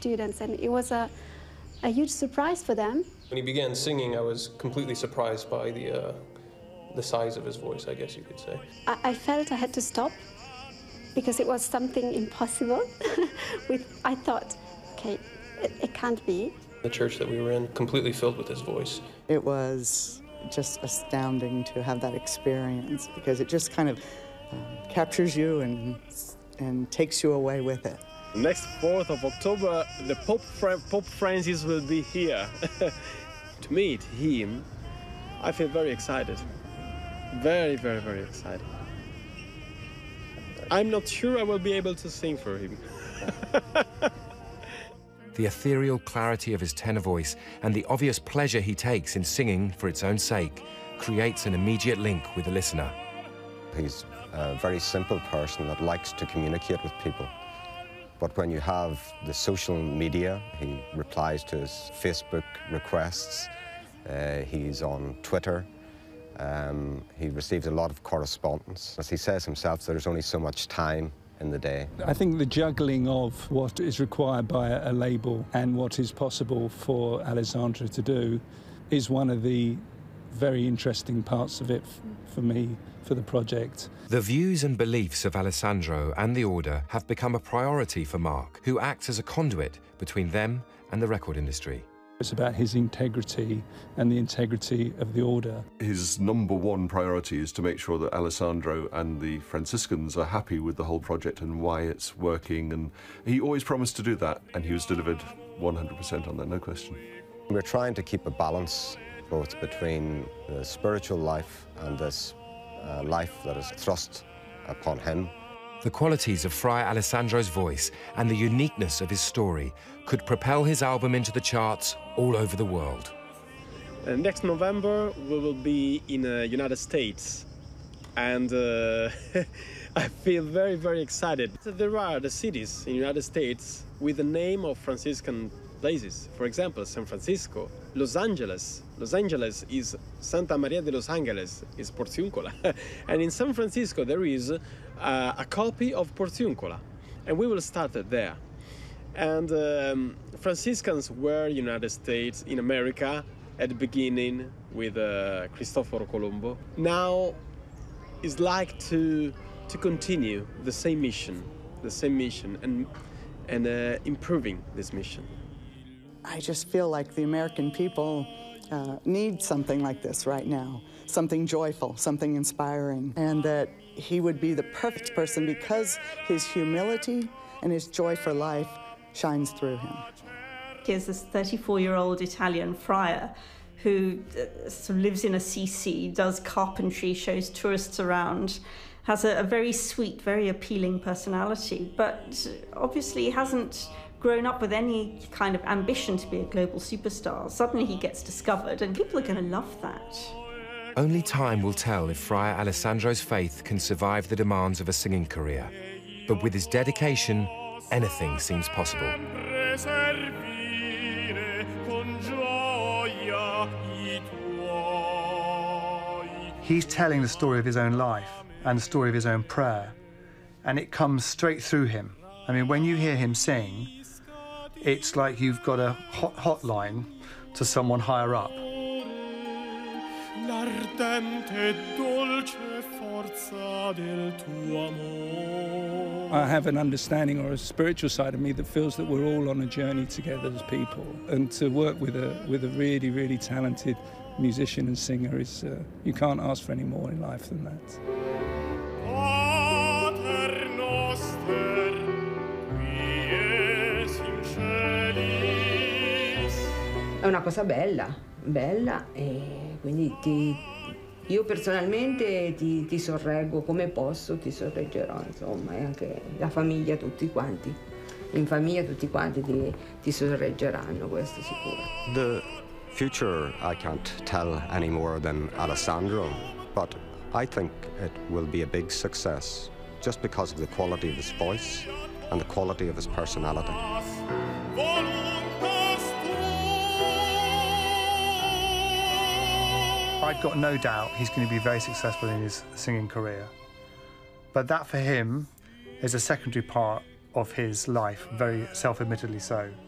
students, and it was a huge surprise for them. When he began singing, I was completely surprised by the size of his voice, I guess you could say. I felt I had to stop because it was something impossible. I thought, okay, it can't be. The church that we were in, completely filled with his voice. It was just astounding to have that experience because it just kind of captures you and takes you away with it. Next 4th of October, the Pope Francis will be here. To meet him, I feel very excited. Very, very, very excited. I'm not sure I will be able to sing for him. The ethereal clarity of his tenor voice and the obvious pleasure he takes in singing for its own sake creates an immediate link with the listener. He's a very simple person that likes to communicate with people. But when you have the social media, he replies to his Facebook requests, he's on Twitter, he receives a lot of correspondence. As he says himself, there's only so much time in the day. I think the juggling of what is required by a label and what is possible for Alessandro to do is one of the very interesting parts of it for me, for the project. The views and beliefs of Alessandro and the Order have become a priority for Mark, who acts as a conduit between them and the record industry. It's about his integrity and the integrity of the Order. His #1 priority is to make sure that Alessandro and the Franciscans are happy with the whole project and why it's working, and he always promised to do that, and he was delivered 100% on that, no question. We're trying to keep a balance both between the spiritual life and this life that is thrust upon him. The qualities of Friar Alessandro's voice and the uniqueness of his story could propel his album into the charts all over the world. Next November, we will be in the United States, and I feel very, very excited. There are the cities in the United States with the name of Franciscan places. For example, San Francisco, Los Angeles. Los Angeles is Santa Maria de los Angeles, is Portiuncola. And in San Francisco, there is a copy of Portiuncola. And we will start it there. And Franciscans were United States in America at the beginning with Cristoforo Colombo. Now it's like to continue the same mission and improving this mission. I just feel like the American people need something like this right now, something joyful, something inspiring, and that he would be the perfect person because his humility and his joy for life shines through him. Here's this 34-year-old Italian friar who sort of lives in Assisi, does carpentry, shows tourists around, has a very sweet, very appealing personality, but obviously hasn't grown up with any kind of ambition to be a global superstar. Suddenly he gets discovered, and people are going to love that. Only time will tell if Friar Alessandro's faith can survive the demands of a singing career. But with his dedication, anything seems possible. He's telling the story of his own life and the story of his own prayer, and it comes straight through him. I mean, when you hear him sing, it's like you've got a hotline to someone higher up. I have an understanding or a spiritual side of me that feels that we're all on a journey together as people, and to work with a really, really talented musician and singer is, you can't ask for any more in life than that. È una cosa bella, e quindi io personalmente ti sorreggo come posso, ti sorreggerò, insomma, e anche la famiglia, tutti quanti. In famiglia tutti quanti ti sorreggeranno, questo sicuro. The future I can't tell any more than Alessandro, but I think it will be a big success just because of the quality of his voice and the quality of his personality. I've got no doubt he's going to be very successful in his singing career. But that, for him, is a secondary part of his life, very self-admittedly so.